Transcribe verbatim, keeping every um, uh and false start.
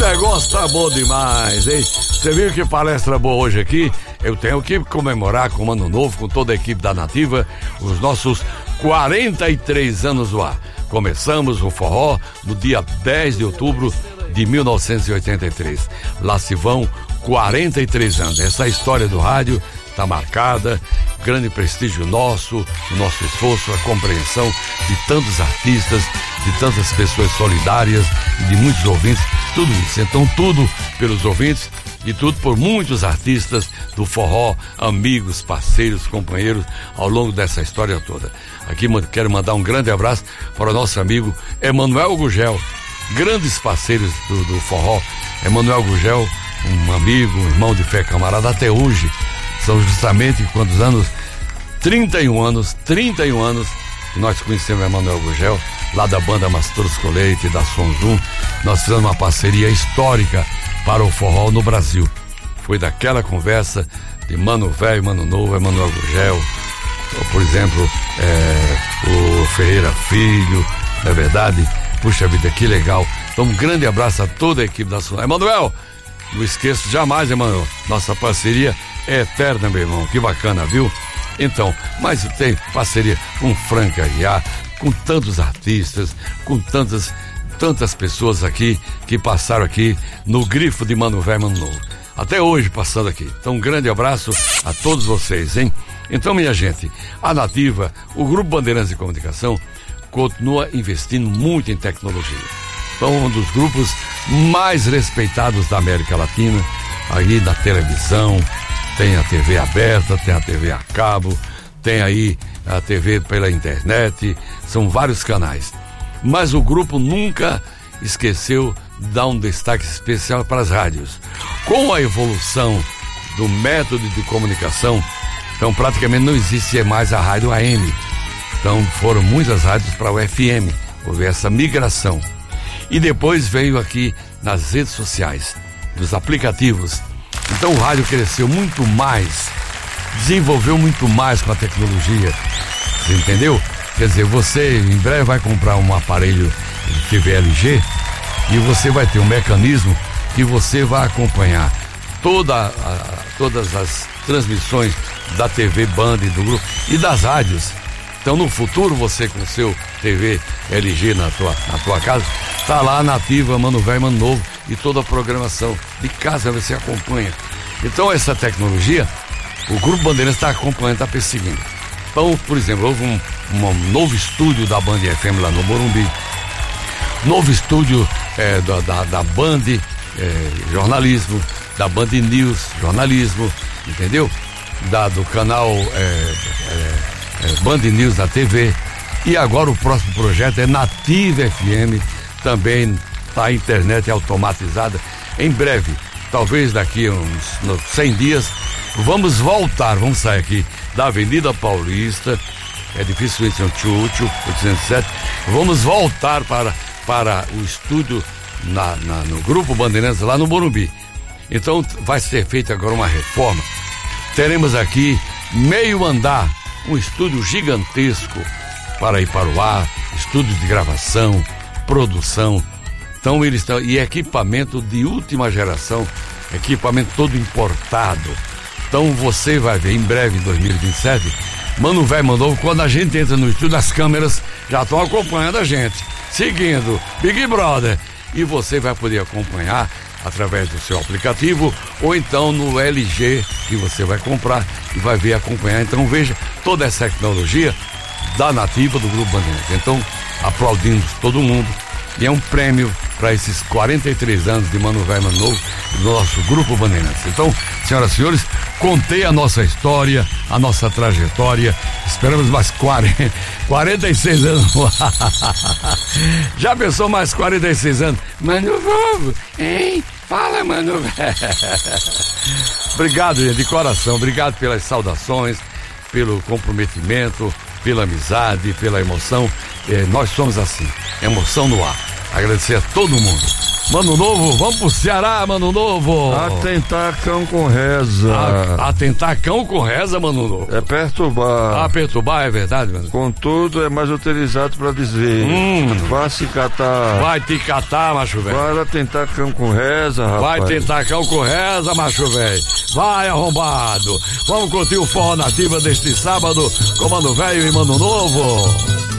negócio tá bom demais, hein? Você viu que palestra boa hoje aqui? Eu tenho que comemorar com o Ano Novo, com toda a equipe da Nativa, os nossos quarenta e três anos no ar. Começamos o forró no dia dez de outubro de mil novecentos e oitenta e três. Lá se vão quarenta e três anos. Essa história do rádio está marcada, grande prestígio nosso, o nosso esforço, a compreensão de tantos artistas, de tantas pessoas solidárias e de muitos ouvintes, tudo isso. Então tudo pelos ouvintes e tudo por muitos artistas do forró, amigos, parceiros, companheiros ao longo dessa história toda. Aqui quero mandar um grande abraço para o nosso amigo Emanuel Gugel, grandes parceiros do, do forró. Emanuel Gugel, um amigo, um irmão de fé, camarada até hoje. São justamente quantos anos? trinta e um anos, trinta e um anos que nós conhecemos o Emanuel Gugel, lá da banda Mastros Colete, da Sonzum. Nós fizemos uma parceria histórica para o forró no Brasil. Foi daquela conversa de Mano Velho, Mano Novo, Emanuel Gugel, por exemplo, é, o Ferreira Filho, não é verdade? Puxa vida, que legal. Então um grande abraço a toda a equipe da Sonzum. Emanuel, não esqueço jamais, Emanuel, nossa parceria é eterna, meu irmão, que bacana, viu? Então, mas tem parceria com Frank Aguiar, com tantos artistas, com tantas, tantas pessoas aqui que passaram aqui no grifo de Mano Velho, Mano Novo. Até hoje passando aqui. Então um grande abraço a todos vocês, hein? Então, minha gente, a Nativa, o Grupo Bandeirantes de Comunicação, continua investindo muito em tecnologia. Então, um dos grupos mais respeitados da América Latina, aí na televisão, tem a T V aberta, tem a T V a cabo, tem aí a T V pela internet, são vários canais. Mas o grupo nunca esqueceu de dar um destaque especial para as rádios. Com a evolução do método de comunicação, então praticamente não existe mais a rádio A M. Então foram muitas rádios para o F M, houve essa migração. E depois veio aqui nas redes sociais, nos aplicativos. Então o rádio cresceu muito mais, desenvolveu muito mais com a tecnologia, você entendeu? Quer dizer, você em breve vai comprar um aparelho de T V L G e você vai ter um mecanismo que você vai acompanhar toda a, todas as transmissões da T V Band do grupo e das rádios. Então no futuro você com o seu T V L G na tua, na tua casa, tá lá Nativa, Mano Velho, Mano Novo e toda a programação de casa você acompanha. Então essa tecnologia, o Grupo Bandeirantes está acompanhando, está perseguindo. Então, por exemplo, houve um, um novo estúdio da Band F M lá no Morumbi, novo estúdio é, da, da, da Band é, Jornalismo, da Band News Jornalismo, entendeu? Da, do canal é, é, é, Band News da T V. E agora o próximo projeto é Nativa F M, também a internet automatizada. Em breve, talvez daqui a uns cem dias, vamos voltar, vamos sair aqui da Avenida Paulista, é difícil isso, é um Tchutchu, oitocentos e sete, vamos voltar para, para o estúdio na, na, no Grupo Bandeirantes lá no Morumbi. Então vai ser feita agora uma reforma. Teremos aqui meio andar, um estúdio gigantesco para ir para o ar, estúdio de gravação, produção. Então eles estão, e equipamento de última geração, equipamento todo importado. Então você vai ver em breve, em dois mil e vinte e sete, Mano Velho, Mano Novo, quando a gente entra no estúdio, as câmeras já estão acompanhando a gente, seguindo Big Brother. E você vai poder acompanhar através do seu aplicativo ou então no L G que você vai comprar e vai ver acompanhar. Então veja toda essa tecnologia da Nativa, do Grupo Bandeirantes. Então aplaudimos todo mundo. E é um prêmio para esses quarenta e três anos de Mano Velho, Mano Novo do nosso Grupo Bandeirantes. Então, senhoras e senhores, contei a nossa história, a nossa trajetória. Esperamos mais quarenta, quarenta e seis anos. Já pensou mais quarenta e seis anos? Mano Novo, hein? Fala, Mano Velho. Obrigado, gente, de coração. Obrigado pelas saudações, pelo comprometimento, pela amizade, pela emoção. É, nós somos assim, emoção no ar. Agradecer a todo mundo. Mano Novo, vamos pro Ceará, Mano Novo. Atentar cão com reza. A, atentar cão com reza, Mano Novo. É perturbar. Ah, perturbar, é verdade, mano. Contudo, é mais utilizado pra dizer. Hum. Vá se catar. Vai te catar, macho velho. Vai atentar cão com reza, rapaz. Vai tentar cão com reza, macho velho. Vai, arrombado. Vamos curtir o Forró Nativa deste sábado com Mano Velho e Mano Novo.